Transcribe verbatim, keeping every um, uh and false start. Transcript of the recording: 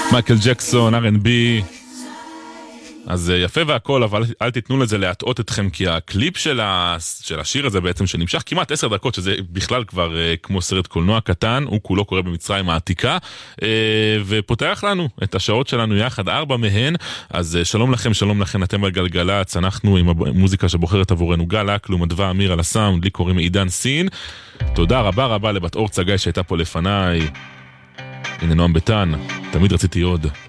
מייקל ג'קסון, אר אנד בי. אז יפה והכל, אבל אל תיתנו לזה להטעות אתכם, כי הקליפ של, ה... של השיר הזה בעצם, שנמשך כמעט עשר דקות, שזה בכלל כבר uh, כמו סרט קולנוע קטן, הוא כולו קורה במצרים העתיקה, uh, ופותח לנו את השעות שלנו יחד, ארבע מהן. אז uh, שלום לכם, שלום לכם, אתם על גלגלץ, אנחנו עם המוזיקה שבוחרת עבורנו גל אקלום, אדווה אמיר על הסאונד, לי קוראים עידן סין. תודה רבה רבה לבת אור צגאי שהייתה פה לפניי. הנה נועם ביטן, תמיד רציתי עוד.